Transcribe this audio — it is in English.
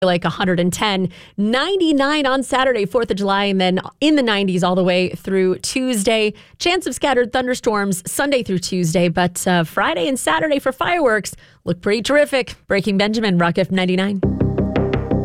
like 110, 99 on Saturday, 4th of July, and then in the 90s all the way through Tuesday. Chance of scattered thunderstorms Sunday through Tuesday, but Friday and Saturday for fireworks look pretty terrific. Breaking Benjamin, Rock F 99.